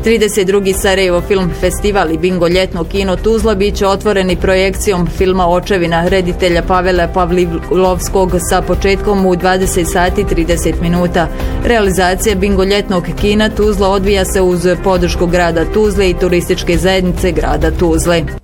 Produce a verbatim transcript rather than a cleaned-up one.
trideset drugi Sarajevo Film Festival i Bingo ljetno kino Tuzla bit će otvoreni projekcijom filma Očevina reditelja Pavela Pavlilovskog sa početkom u dvadeset sati i trideset minuta. Realizacija Bingo ljetnog kina Tuzla odvija se uz podršku grada Tuzle i turističke zajednice grada Tuzle.